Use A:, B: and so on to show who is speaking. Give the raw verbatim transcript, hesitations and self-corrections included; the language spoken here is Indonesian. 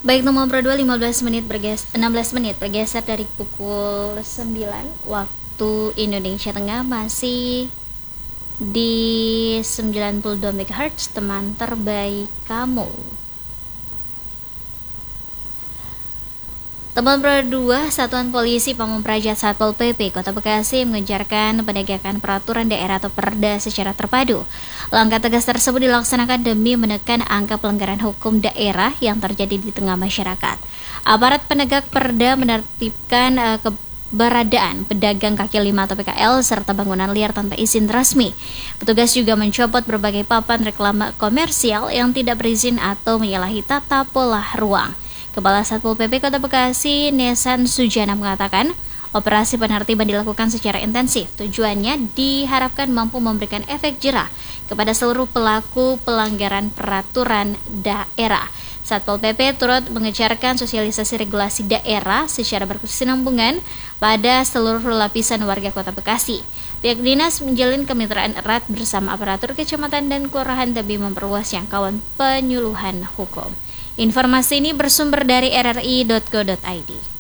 A: Baik, nomor dua lima belas menit bergeser, enam belas menit bergeser dari pukul sembilan waktu Indonesia Tengah, masih di sembilan puluh dua megahertz, teman terbaik kamu. Teman berdua, Satuan Polisi Pamung Praja Satpol P P Kota Bekasi mengejarkan penegakan peraturan daerah atau Perda secara terpadu. Langkah tegas tersebut dilaksanakan demi menekan angka pelanggaran hukum daerah yang terjadi di tengah masyarakat. Aparat penegak Perda menertibkan uh, keberadaan pedagang kaki lima atau P K L serta bangunan liar tanpa izin resmi. Petugas juga mencopot berbagai papan reklame komersial yang tidak berizin atau menyalahi tata pola ruang. Kepala Satpol P P Kota Bekasi, Nesan Sujana, mengatakan operasi penertiban dilakukan secara intensif. Tujuannya diharapkan mampu memberikan efek jerah kepada seluruh pelaku pelanggaran peraturan daerah. Satpol P P turut mengejarkan sosialisasi regulasi daerah secara berkesinambungan pada seluruh lapisan warga Kota Bekasi. Pihak dinas menjalin kemitraan erat bersama aparatur kecamatan dan kelurahan demi memperluas jangkauan penyuluhan hukum. Informasi ini bersumber dari r r i titik co titik i d.